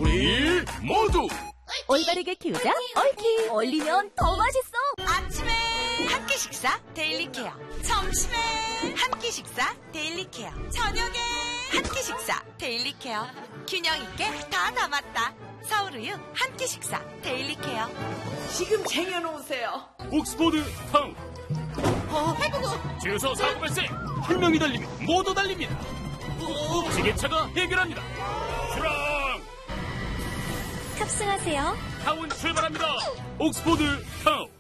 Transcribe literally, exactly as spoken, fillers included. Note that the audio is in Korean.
우리 모두 올바르게 키우자 옳키. 얼리면 더 맛있어. 아침에 한 끼 식사 데일리 케어, 점심에 한 끼 식사 데일리 케어, 저녁에 한 끼 식사 데일리 케어. 균형 있게 다 담았다. 서울우유 한 끼 식사 데일리 케어. 지금 쟁여놓으세요. 옥스포드 타운. 어, 해보고. 주유소 사고 발생. 한 명이 달리면 모두 달립니다. 지게차가 해결합니다. 출항. 탑승하세요. 타운 출발합니다. 옥스포드 타운.